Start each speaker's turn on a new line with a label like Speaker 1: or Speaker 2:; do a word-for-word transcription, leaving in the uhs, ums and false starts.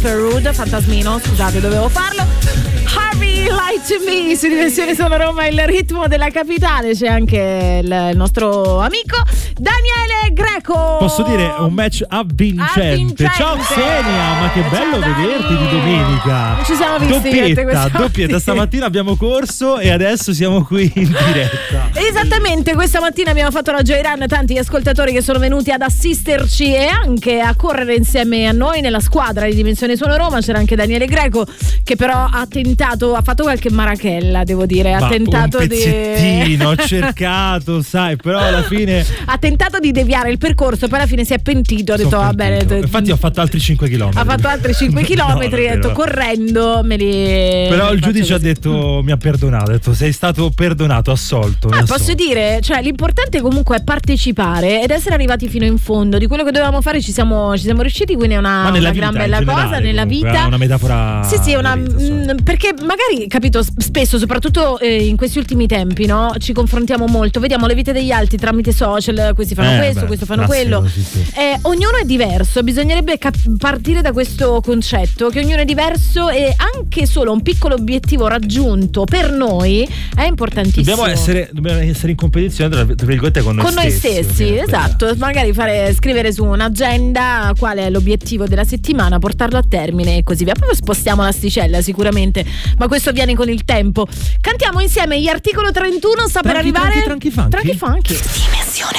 Speaker 1: Rude, Fantasmino, scusate, dovevo farlo. Harvey Light to Me su Dimensione Sono Roma, il ritmo della capitale. C'è anche il, il nostro amico Daniele Greco.
Speaker 2: Posso dire un match avvincente.
Speaker 1: avvincente.
Speaker 2: Ciao Xenia, ma che bello
Speaker 1: Ciao,
Speaker 2: vederti
Speaker 1: Dani.
Speaker 2: di domenica.
Speaker 1: Non ci siamo visti
Speaker 2: doppietta,
Speaker 1: questa
Speaker 2: doppietta. Stamattina abbiamo corso e adesso siamo qui in diretta.
Speaker 1: Esattamente, questa mattina abbiamo fatto la Joy Run, tanti ascoltatori che sono venuti ad assisterci e anche a correre insieme a noi nella squadra di Dimensione Suono Roma. C'era anche Daniele Greco che però ha tentato, ha fatto qualche marachella, devo dire, ha
Speaker 2: Ma
Speaker 1: tentato
Speaker 2: un
Speaker 1: di
Speaker 2: pezzettino, ho cercato, sai, però alla fine
Speaker 1: ha tentato di deviare il percorso, poi alla fine si è pentito, ha detto
Speaker 2: Sono
Speaker 1: va bene.
Speaker 2: pentito. Infatti ho fatto altri cinque chilometri.
Speaker 1: Ha fatto altri cinque chilometri,
Speaker 2: No,
Speaker 1: ha detto
Speaker 2: davvero.
Speaker 1: correndo me li
Speaker 2: Però
Speaker 1: me
Speaker 2: il
Speaker 1: li
Speaker 2: giudice
Speaker 1: faccio
Speaker 2: ha
Speaker 1: così.
Speaker 2: detto mi ha perdonato, ha detto sei stato perdonato, assolto.
Speaker 1: Ah,
Speaker 2: assolto.
Speaker 1: posso dire, cioè l'importante comunque è partecipare ed essere arrivati fino in fondo. Di quello che dovevamo fare ci siamo, ci siamo riusciti, quindi è una,
Speaker 2: Ma nella
Speaker 1: una
Speaker 2: vita,
Speaker 1: gran
Speaker 2: in
Speaker 1: bella
Speaker 2: generale,
Speaker 1: cosa nella
Speaker 2: comunque,
Speaker 1: vita.
Speaker 2: è una metafora.
Speaker 1: Sì, sì, è una,
Speaker 2: della vita,
Speaker 1: mh, perché magari, capito, s- spesso, soprattutto eh, in questi ultimi tempi, no, ci confrontiamo molto, vediamo le vite degli altri tramite social, questi fanno
Speaker 2: Eh,
Speaker 1: questo,
Speaker 2: beh,
Speaker 1: questo fanno
Speaker 2: classico,
Speaker 1: quello.
Speaker 2: sì, sì.
Speaker 1: Eh, ognuno è diverso, bisognerebbe cap- partire da questo concetto che ognuno è diverso e anche solo un piccolo obiettivo raggiunto per noi è importantissimo.
Speaker 2: Dobbiamo essere, dobbiamo essere in competizione tra, tra virgolette con noi
Speaker 1: con noi
Speaker 2: stessi.
Speaker 1: stessi,
Speaker 2: ok,
Speaker 1: esatto, magari fare, scrivere su un'agenda qual è l'obiettivo della settimana, portarlo a termine e così via. Poi spostiamo l'asticella sicuramente, ma questo viene con il tempo. Cantiamo insieme gli Articolo trentuno, sta per
Speaker 2: Tranchi,
Speaker 1: arrivare
Speaker 2: tranchi, tranchi funky.
Speaker 1: Tranchi funky.
Speaker 3: Dimensione